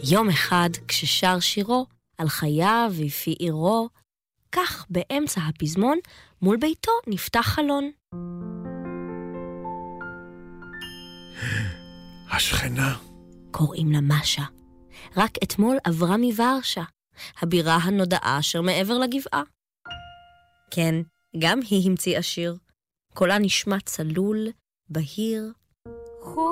יום אחד, כששר שירו על חייו ויפי עירו, כך באמצע הפזמון, מול ביתו נפתח חלון. השכנה. קוראים לה משה. רק אתמול עברה מוורשה, הבירה הנודעה אשר מעבר לגבעה. כן, גם היא המציאה שיר. קולה נשמע צלול, בהיר.